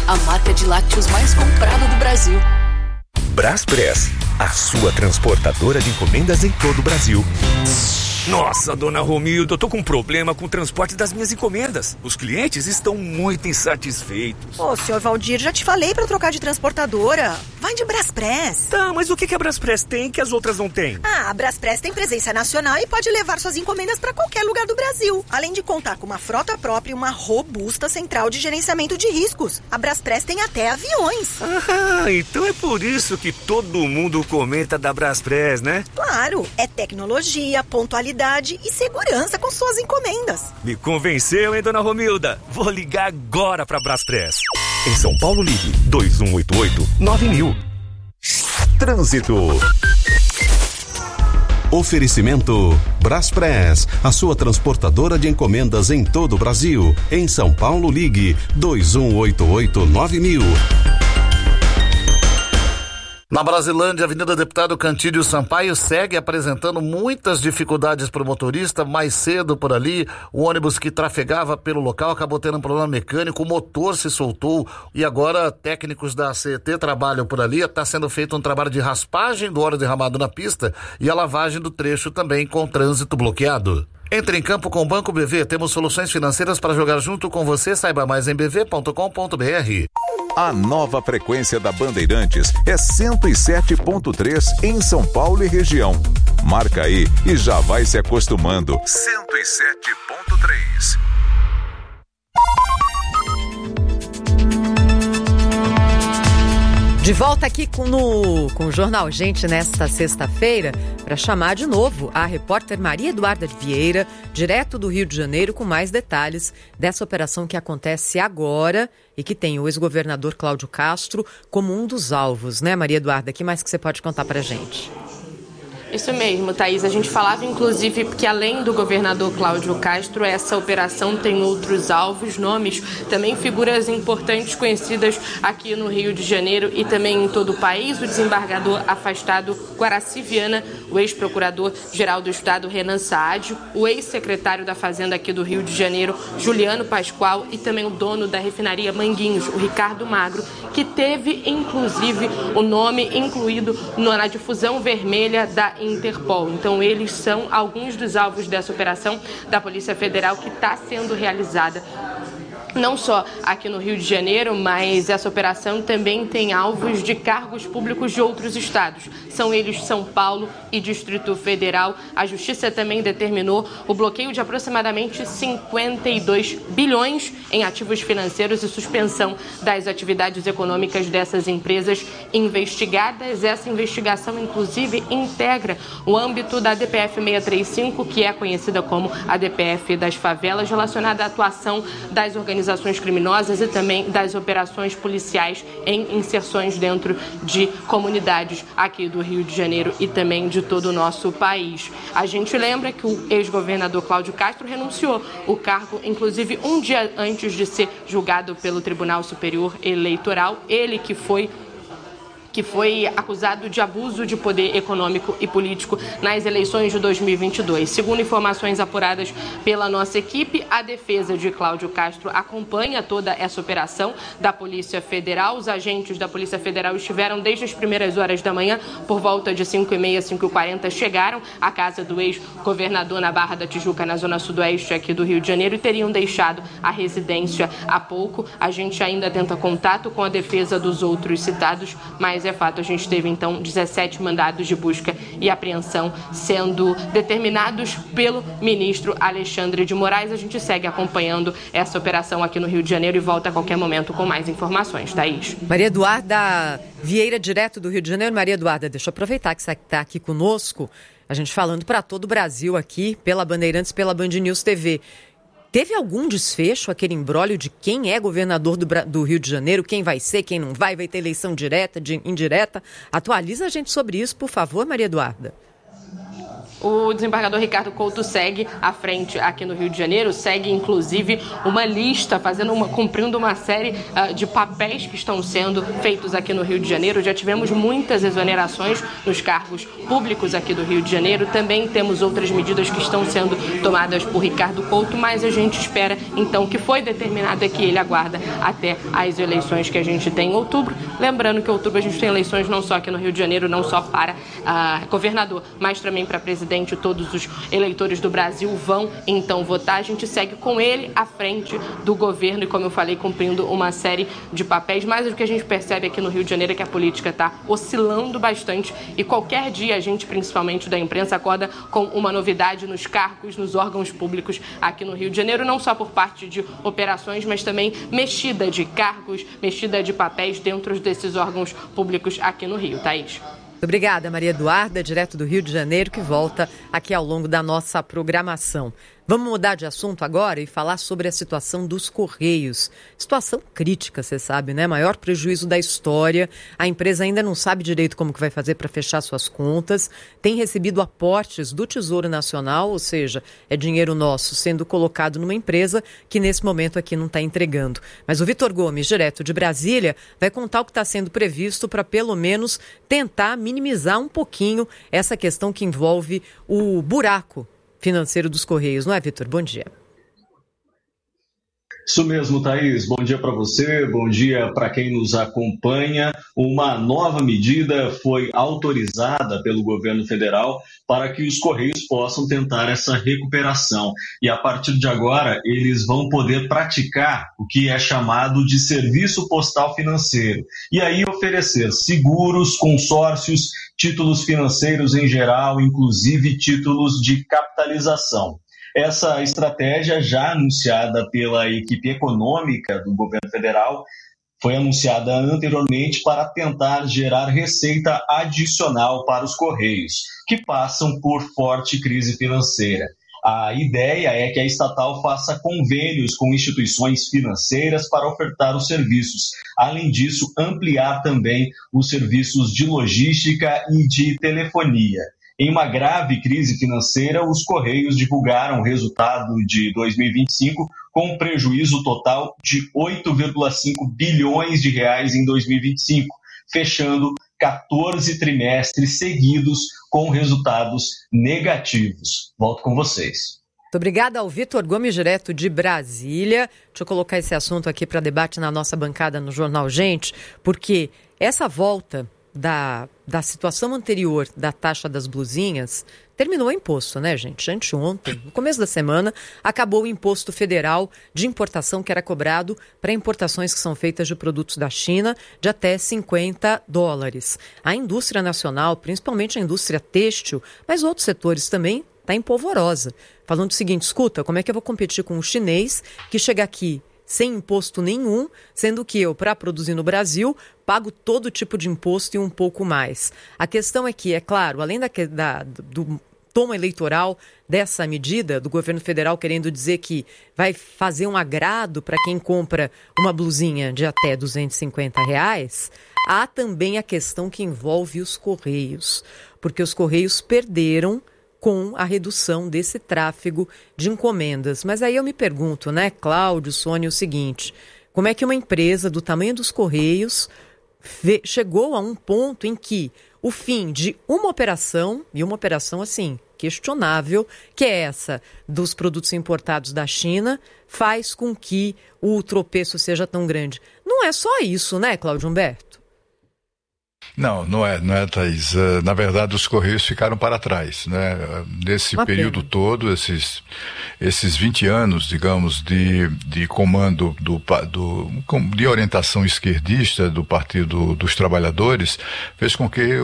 a marca de lácteos mais comprada do Brasil. Braspress, a sua transportadora de encomendas em todo o Brasil. Nossa, dona Romilda, eu tô com um problema com o transporte das minhas encomendas. Os clientes estão muito insatisfeitos. Ô, senhor Valdir, já te falei pra trocar de transportadora. Vai de Braspress. Tá, mas o que a Braspress tem que as outras não têm? A Braspress tem presença nacional e pode levar suas encomendas pra qualquer lugar do Brasil. Além de contar com uma frota própria e uma robusta central de gerenciamento de riscos. A Braspress tem até aviões. Ah, então é por isso que todo mundo comenta da Braspress, né? Claro, é tecnologia, pontualidade e segurança com suas encomendas. Me convenceu, hein, dona Romilda? Vou ligar agora pra Braspress. Em São Paulo, ligue 2188-9000. Trânsito. Oferecimento Braspress, a sua transportadora de encomendas em todo o Brasil. Em São Paulo, ligue 2188-9000. Na Brasilândia, a Avenida Deputado Cantídio Sampaio segue apresentando muitas dificuldades para o motorista. Mais cedo por ali, o ônibus que trafegava pelo local acabou tendo um problema mecânico, o motor se soltou e agora técnicos da CET trabalham por ali. Está sendo feito um trabalho de raspagem do óleo derramado na pista e a lavagem do trecho também com trânsito bloqueado. Entre em campo com o Banco BV, temos soluções financeiras para jogar junto com você. Saiba mais em bv.com.br. A nova frequência da Bandeirantes é 107.3 em São Paulo e região. Marca aí e já vai se acostumando. 107.3. De volta aqui com o Jornal Gente nesta sexta-feira para chamar de novo a repórter Maria Eduarda Vieira, direto do Rio de Janeiro, com mais detalhes dessa operação que acontece agora e que tem o ex-governador Cláudio Castro como um dos alvos, né, Maria Eduarda? O que mais que você pode contar para a gente? Isso mesmo, Thaís. A gente falava, inclusive, que além do governador Cláudio Castro, essa operação tem outros alvos, nomes, também figuras importantes conhecidas aqui no Rio de Janeiro e também em todo o país. O desembargador afastado Guaraci Viana, o ex-procurador-geral do Estado Renan Saad, o ex-secretário da Fazenda aqui do Rio de Janeiro, Juliano Pascoal, e também o dono da refinaria Manguinhos, o Ricardo Magro, que teve, inclusive, o nome incluído na difusão vermelha da Interpol. Então, eles são alguns dos alvos dessa operação da Polícia Federal que está sendo realizada não só aqui no Rio de Janeiro, mas essa operação também tem alvos de cargos públicos de outros estados. São eles São Paulo e Distrito Federal. A Justiça também determinou o bloqueio de aproximadamente 52 bilhões em ativos financeiros e suspensão das atividades econômicas dessas empresas investigadas. Essa investigação, inclusive, integra o âmbito da DPF 635, que é conhecida como a DPF das favelas, relacionada à atuação das organizações criminosas e também das operações policiais em inserções dentro de comunidades aqui do Rio de Janeiro e também de todo o nosso país. A gente lembra que o ex-governador Cláudio Castro renunciou o cargo, inclusive um dia antes de ser julgado pelo Tribunal Superior Eleitoral. Ele que foi acusado de abuso de poder econômico e político nas eleições de 2022. Segundo informações apuradas pela nossa equipe, a defesa de Cláudio Castro acompanha toda essa operação da Polícia Federal. Os agentes da Polícia Federal estiveram desde as primeiras horas da manhã, por volta de 5h30, 5h40, chegaram à casa do ex-governador na Barra da Tijuca, na zona sudoeste aqui do Rio de Janeiro, e teriam deixado a residência há pouco. A gente ainda tenta contato com a defesa dos outros citados, mas é fato, a gente teve então 17 mandados de busca e apreensão sendo determinados pelo ministro Alexandre de Moraes. A gente segue acompanhando essa operação aqui no Rio de Janeiro e volta a qualquer momento com mais informações. Thaís. Maria Eduarda Vieira, direto do Rio de Janeiro. Maria Eduarda, deixa eu aproveitar que você está aqui conosco, a gente falando para todo o Brasil aqui, pela Bandeirantes, pela Band News TV. Teve algum desfecho, aquele imbróglio de quem é governador do Rio de Janeiro, quem vai ser, quem não vai ter eleição direta, indireta? Atualiza a gente sobre isso, por favor, Maria Eduarda. O desembargador Ricardo Couto segue à frente aqui no Rio de Janeiro, segue inclusive uma lista, cumprindo uma série de papéis que estão sendo feitos aqui no Rio de Janeiro. Já tivemos muitas exonerações nos cargos públicos aqui do Rio de Janeiro, também temos outras medidas que estão sendo tomadas por Ricardo Couto, mas a gente espera então que foi determinado é que ele aguarda até as eleições que a gente tem em outubro. Lembrando que em outubro a gente tem eleições não só aqui no Rio de Janeiro, não só para governador, mas também para presidente. Todos os eleitores do Brasil vão então votar. A gente segue com ele à frente do governo e, como eu falei, cumprindo uma série de papéis. Mas o que a gente percebe aqui no Rio de Janeiro é que a política está oscilando bastante e qualquer dia a gente, principalmente da imprensa, acorda com uma novidade nos cargos, nos órgãos públicos aqui no Rio de Janeiro, não só por parte de operações, mas também mexida de cargos, mexida de papéis dentro desses órgãos públicos aqui no Rio. Thaís. Obrigada, Maria Eduarda, direto do Rio de Janeiro, que volta aqui ao longo da nossa programação. Vamos mudar de assunto agora e falar sobre a situação dos Correios. Situação crítica, você sabe, né? Maior prejuízo da história. A empresa ainda não sabe direito como que vai fazer para fechar suas contas. Tem recebido aportes do Tesouro Nacional, ou seja, é dinheiro nosso sendo colocado numa empresa que nesse momento aqui não está entregando. Mas o Vitor Gomes, direto de Brasília, vai contar o que está sendo previsto para pelo menos tentar minimizar um pouquinho essa questão que envolve o buraco financeiro dos Correios, não é, Vitor? Bom dia. Isso mesmo, Thaís. Bom dia para você, bom dia para quem nos acompanha. Uma nova medida foi autorizada pelo governo federal para que os Correios possam tentar essa recuperação. E a partir de agora, eles vão poder praticar o que é chamado de serviço postal financeiro. E aí oferecer seguros, consórcios, títulos financeiros em geral, inclusive títulos de capitalização. Essa estratégia, já anunciada pela equipe econômica do governo federal, foi anunciada anteriormente para tentar gerar receita adicional para os Correios, que passam por forte crise financeira. A ideia é que a estatal faça convênios com instituições financeiras para ofertar os serviços. Além disso, ampliar também os serviços de logística e de telefonia. Em uma grave crise financeira, os Correios divulgaram o resultado de 2025 com um prejuízo total de 8,5 bilhões de reais em 2025, fechando 14 trimestres seguidos com resultados negativos. Volto com vocês. Muito obrigada ao Vitor Gomes, direto de Brasília. Deixa eu colocar esse assunto aqui para debate na nossa bancada no Jornal Gente, porque essa volta da situação anterior da taxa das blusinhas terminou o imposto, né, gente? Anteontem, no começo da semana, acabou o imposto federal de importação que era cobrado para importações que são feitas de produtos da China de até $50. A indústria nacional, principalmente a indústria têxtil, mas outros setores também, está em polvorosa. Falando o seguinte, escuta, como é que eu vou competir com o chinês que chega aqui sem imposto nenhum, sendo que eu, para produzir no Brasil, pago todo tipo de imposto e um pouco mais. A questão é que, é claro, além do tom eleitoral dessa medida, do governo federal querendo dizer que vai fazer um agrado para quem compra uma blusinha de até R$250, há também a questão que envolve os Correios, porque os Correios perderam com a redução desse tráfego de encomendas. Mas aí eu me pergunto, né, Cláudio, Sônia, o seguinte, como é que uma empresa do tamanho dos Correios chegou a um ponto em que o fim de uma operação, e uma operação assim, questionável, que é essa dos produtos importados da China, faz com que o tropeço seja tão grande? Não é só isso, né, Cláudio Humberto? Não é, Thaís. Na verdade, os Correios ficaram para trás, né? Nesse período todo, esses 20 anos, digamos, de comando de orientação esquerdista do Partido dos Trabalhadores, fez com que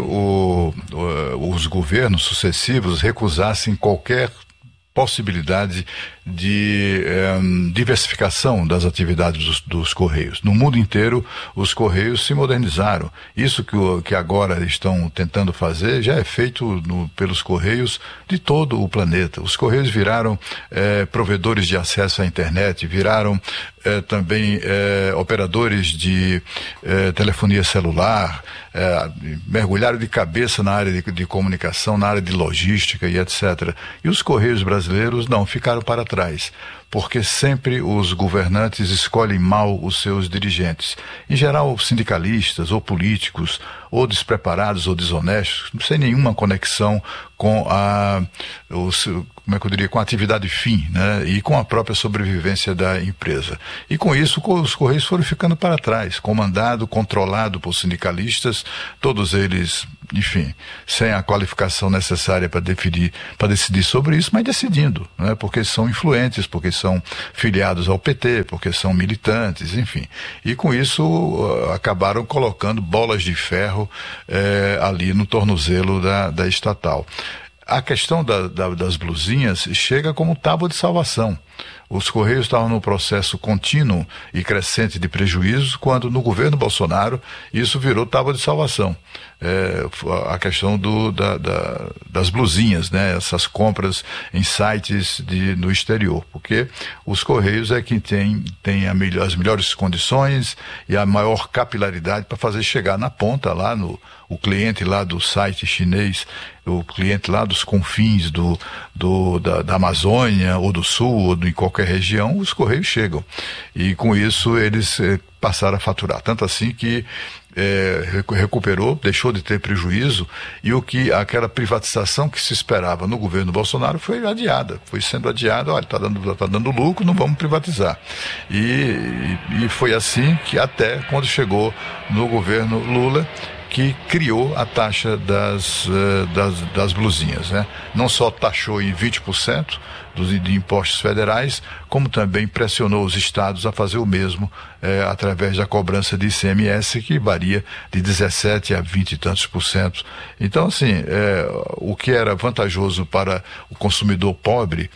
os governos sucessivos recusassem qualquer possibilidade de diversificação das atividades dos Correios. No mundo inteiro, os Correios se modernizaram. Isso que agora estão tentando fazer já é feito pelos Correios de todo o planeta. Os Correios viraram provedores de acesso à internet, viraram também operadores de telefonia celular, mergulharam de cabeça na área de comunicação, na área de logística e etc. E os Correios brasileiros não, ficaram para trás, porque sempre os governantes escolhem mal os seus dirigentes. Em geral, sindicalistas ou políticos, ou despreparados ou desonestos, sem nenhuma conexão com com a atividade fim, né? E com a própria sobrevivência da empresa. E com isso, os Correios foram ficando para trás, comandado, controlado por sindicalistas, todos eles, enfim, sem a qualificação necessária para decidir sobre isso, mas decidindo, né? Porque são influentes, porque são filiados ao PT, porque são militantes, enfim. E com isso acabaram colocando bolas de ferro ali no tornozelo da estatal. A questão das blusinhas chega como tábua de salvação. Os Correios estavam num processo contínuo e crescente de prejuízos, quando no governo Bolsonaro isso virou tábua de salvação. A questão das blusinhas, né? Essas compras em sites no exterior, porque os Correios é quem tem as melhores condições e a maior capilaridade para fazer chegar na ponta lá o cliente lá do site chinês, o cliente lá dos confins da Amazônia ou do Sul ou em qualquer região, os Correios chegam. E com isso eles passaram a faturar. Tanto assim que recuperou, deixou de ter prejuízo, e aquela privatização que se esperava no governo Bolsonaro foi adiada, foi sendo adiada. Olha, tá dando lucro, não vamos privatizar. E foi assim que até quando chegou no governo Lula, que criou a taxa das blusinhas, né? Não só taxou em 20% de impostos federais, como também pressionou os estados a fazer o mesmo através da cobrança de ICMS, que varia de 17% a 20 e tantos %. Então, assim, o que era vantajoso para o consumidor pobre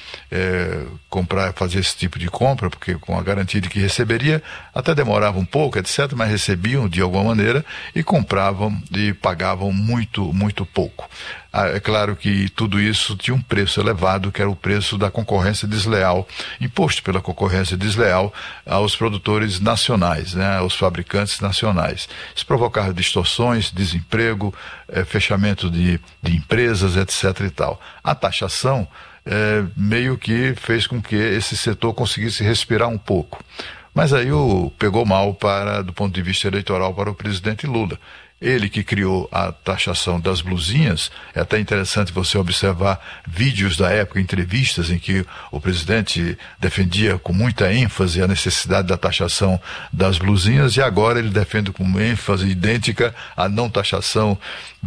fazer esse tipo de compra, porque com a garantia de que receberia, até demorava um pouco, etc., mas recebiam de alguma maneira e compravam e pagavam muito, muito pouco. É claro que tudo isso tinha um preço elevado, que era o preço da concorrência desleal, imposto pela concorrência desleal aos produtores nacionais, né, aos fabricantes nacionais. Isso provocava distorções, desemprego, fechamento de empresas, etc. e tal. A taxação meio que fez com que esse setor conseguisse respirar um pouco. Mas aí pegou mal do ponto de vista eleitoral para o presidente Lula. Ele que criou a taxação das blusinhas. É até interessante você observar vídeos da época, entrevistas em que o presidente defendia com muita ênfase a necessidade da taxação das blusinhas, e agora ele defende com ênfase idêntica a não taxação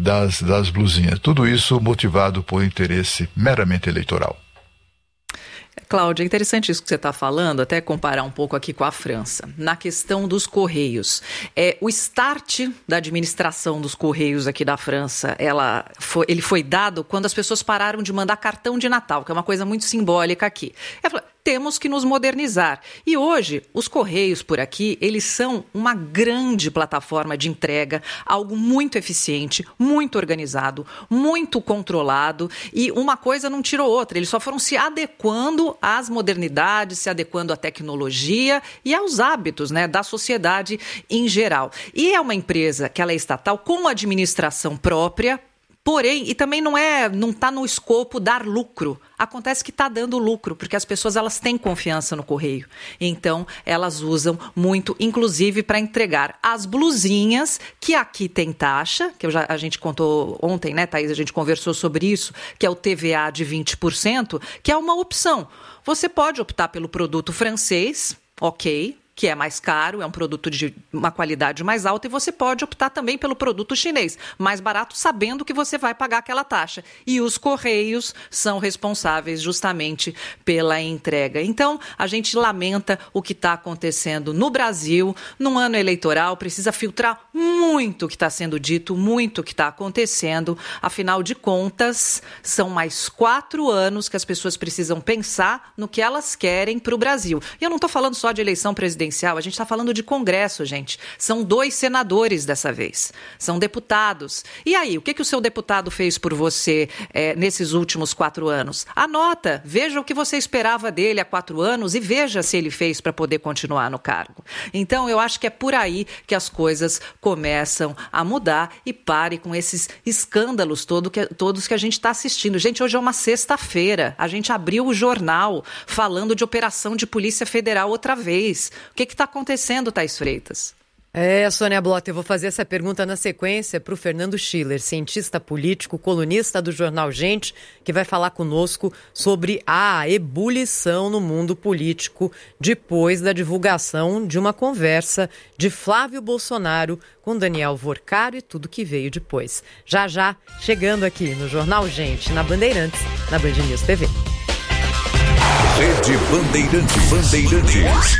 das blusinhas. Tudo isso motivado por interesse meramente eleitoral. Cláudia, é interessante isso que você está falando, até comparar um pouco aqui com a França. Na questão dos Correios, o start da administração dos Correios aqui da França, ele foi dado quando as pessoas pararam de mandar cartão de Natal, que é uma coisa muito simbólica aqui. Ela falou, temos que nos modernizar. E hoje, os Correios por aqui, eles são uma grande plataforma de entrega, algo muito eficiente, muito organizado, muito controlado, e uma coisa não tirou outra. Eles só foram se adequando às modernidades, se adequando à tecnologia e aos hábitos, né, da sociedade em geral. E é uma empresa que ela é estatal com administração própria, porém, e também não está no escopo dar lucro. Acontece que está dando lucro, porque as pessoas elas têm confiança no correio. Então, elas usam muito, inclusive, para entregar as blusinhas, que aqui tem taxa, que a gente contou ontem, né, Thaís? A gente conversou sobre isso, que é o TVA de 20%, que é uma opção. Você pode optar pelo produto francês, ok, que é mais caro, é um produto de uma qualidade mais alta, e você pode optar também pelo produto chinês, mais barato, sabendo que você vai pagar aquela taxa. E os Correios são responsáveis justamente pela entrega. Então, a gente lamenta o que está acontecendo no Brasil, num ano eleitoral, precisa filtrar muito o que está sendo dito, muito o que está acontecendo. Afinal de contas, são mais 4 anos que as pessoas precisam pensar no que elas querem para o Brasil. E eu não estou falando só de eleição presidencial, presidencial, a gente está falando de Congresso, gente. São 2 senadores dessa vez. São deputados. E aí, o que o seu deputado fez por você nesses últimos 4 anos? Anota, veja o que você esperava dele há 4 anos e veja se ele fez para poder continuar no cargo. Então, eu acho que é por aí que as coisas começam a mudar e pare com esses escândalos todos que a gente está assistindo. Gente, hoje é uma sexta-feira. A gente abriu o jornal falando de operação de Polícia Federal outra vez. O que está acontecendo, Thaís Freitas? Sônia Blota, eu vou fazer essa pergunta na sequência para o Fernando Schiller, cientista político, colunista do jornal Gente, que vai falar conosco sobre a ebulição no mundo político depois da divulgação de uma conversa de Flávio Bolsonaro com Daniel Vorcaro e tudo que veio depois. Já, chegando aqui no Jornal Gente, na Bandeirantes, na Band News TV. Rede Bandeirantes.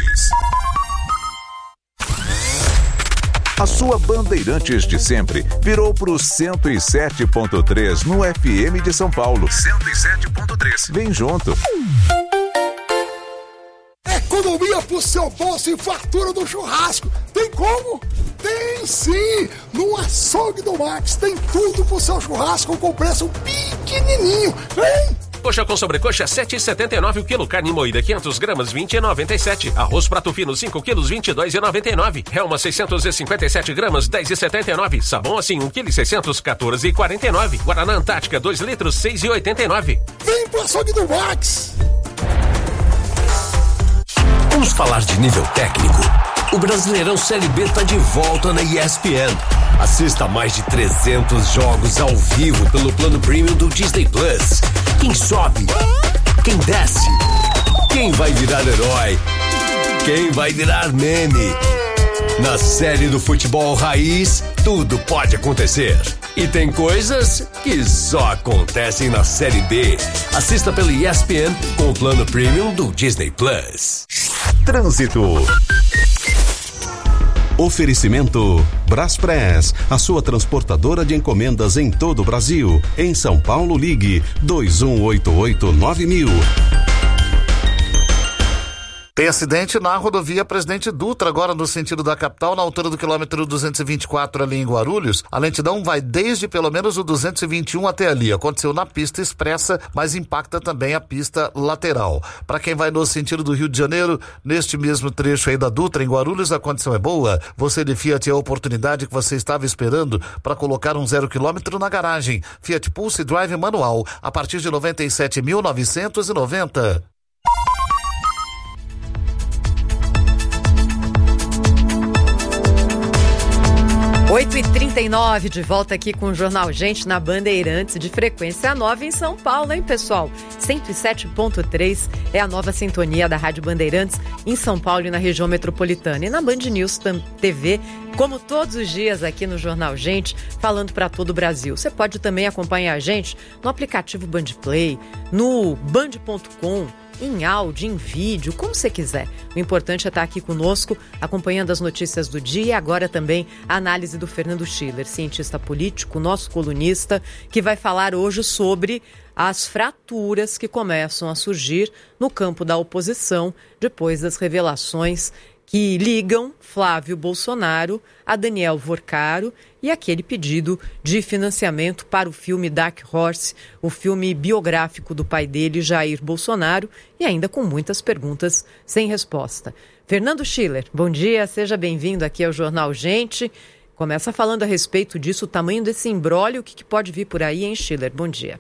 A sua Bandeirantes de sempre virou para o 107.3 no FM de São Paulo. 107.3. Vem junto. Economia pro seu bolso e fartura do churrasco. Tem como? Tem sim! No Açougue do Max tem tudo pro seu churrasco com preço pequenininho. Vem! Coxa com sobrecoxa, 7,79 o quilo. Carne moída, 500 gramas, 20,97. Arroz prato fino, 5 quilos, 22,99. Helma, 657 gramas, 10,79. Sabão assim, 1 quilo e 600, 14,49. Guaraná Antártica, 2 litros, 6,89. Vem pro Açougue do Max! Vamos falar de nível técnico. O Brasileirão Série B tá de volta na ESPN. Assista mais de 300 jogos ao vivo pelo plano premium do Disney Plus. Quem sobe? Quem desce? Quem vai virar herói? Quem vai virar meme? Na série do futebol raiz, tudo pode acontecer. E tem coisas que só acontecem na Série B. Assista pela ESPN com o plano premium do Disney Plus. Trânsito. Oferecimento Braspress, a sua transportadora de encomendas em todo o Brasil. Em São Paulo, ligue 2188-9000. Tem acidente na rodovia Presidente Dutra, agora no sentido da capital, na altura do quilômetro 224 ali em Guarulhos. A lentidão vai desde pelo menos o 221 até ali. Aconteceu na pista expressa, mas impacta também a pista lateral. Para quem vai no sentido do Rio de Janeiro, neste mesmo trecho aí da Dutra, em Guarulhos, a condição é boa. Você de Fiat é a oportunidade que você estava esperando para colocar um 0 km na garagem. Fiat Pulse Drive manual, a partir de 97.990. 8h39, de volta aqui com o Jornal Gente na Bandeirantes, de frequência 9 em São Paulo, hein, pessoal? 107.3 é a nova sintonia da Rádio Bandeirantes em São Paulo e na região metropolitana. E na Band News TV, como todos os dias aqui no Jornal Gente, falando para todo o Brasil. Você pode também acompanhar a gente no aplicativo Bandplay, no band.com, em áudio, em vídeo, como você quiser. O importante é estar aqui conosco, acompanhando as notícias do dia e agora também a análise do Fernando Schiller, cientista político, nosso colunista, que vai falar hoje sobre as fraturas que começam a surgir no campo da oposição depois das revelações que ligam Flávio Bolsonaro a Daniel Vorcaro e aquele pedido de financiamento para o filme Dark Horse, o filme biográfico do pai dele, Jair Bolsonaro, e ainda com muitas perguntas sem resposta. Fernando Schiller, bom dia, seja bem-vindo aqui ao Jornal Gente. Começa falando a respeito disso, o tamanho desse imbróglio, o que pode vir por aí, hein, Schiller? Bom dia.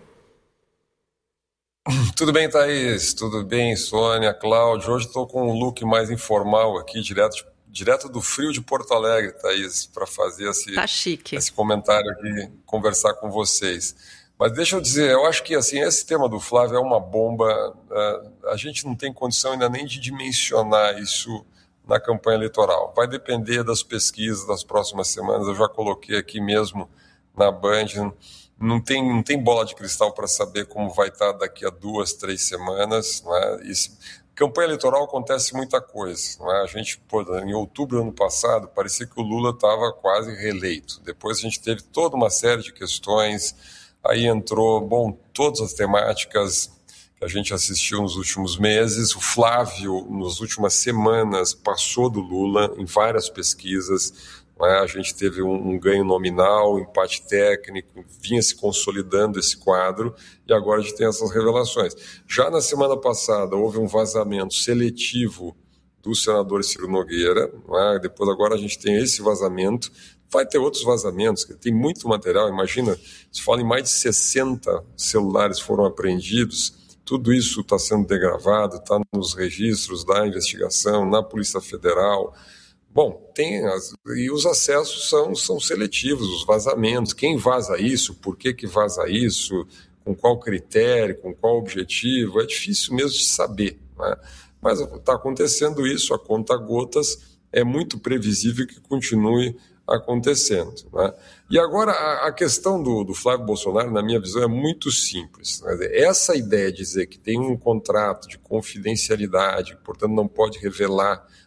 Tudo bem, Thaís? Tudo bem, Sônia, Cláudio? Hoje estou com um look mais informal aqui, direto do frio de Porto Alegre, Thaís, para fazer esse comentário aqui, conversar com vocês. Mas deixa eu dizer, eu acho que assim, esse tema do Flávio é uma bomba, a gente não tem condição ainda nem de dimensionar isso na campanha eleitoral. Vai depender das pesquisas das próximas semanas, eu já coloquei aqui mesmo na Band. Não tem bola de cristal para saber como vai estar daqui a 2, 3 semanas. Não é? Campanha eleitoral acontece muita coisa. Não é? A gente, em outubro do ano passado, parecia que o Lula estava quase reeleito. Depois a gente teve toda uma série de questões, aí entrou, todas as temáticas que a gente assistiu nos últimos meses. O Flávio, nas últimas semanas, passou do Lula em várias pesquisas. A gente teve um ganho nominal, empate técnico, vinha se consolidando esse quadro e agora a gente tem essas revelações. Já na semana passada houve um vazamento seletivo do senador Ciro Nogueira, depois agora a gente tem esse vazamento, vai ter outros vazamentos, tem muito material, imagina, se fala em mais de 60 celulares foram apreendidos. Tudo isso está sendo degravado, está nos registros da investigação, na Polícia Federal. Bom, e os acessos são seletivos, os vazamentos. Quem vaza isso, por que vaza isso, com qual critério, com qual objetivo, é difícil mesmo de saber. Né? Mas está acontecendo isso, a conta-gotas, é muito previsível que continue acontecendo. Né? E agora a questão do Flávio Bolsonaro, na minha visão, é muito simples. Né? Essa ideia de dizer que tem um contrato de confidencialidade, portanto não pode revelar